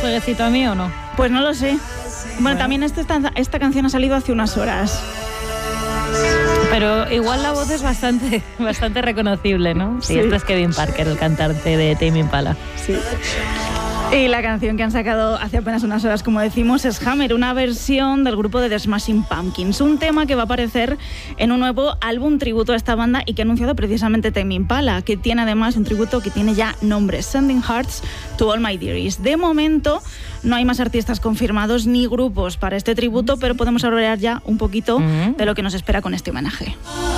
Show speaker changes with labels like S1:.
S1: jueguecito a mí o no?
S2: Pues no lo sé. Bueno, también esta canción ha salido hace unas horas.
S1: Pero igual la voz es bastante reconocible, ¿no? Sí, esto es Kevin Parker, el cantante de Tame Impala.
S2: Sí. Y la canción que han sacado hace apenas unas horas, como decimos, es Hammer, una versión del grupo de The Smashing Pumpkins, un tema que va a aparecer en un nuevo álbum tributo a esta banda y que ha anunciado precisamente Tame Impala, que tiene además un tributo que tiene ya nombre, Sending Hearts to All My Dearies. De momento no hay más artistas confirmados ni grupos para este tributo, pero podemos hablar ya un poquito de lo que nos espera con este homenaje.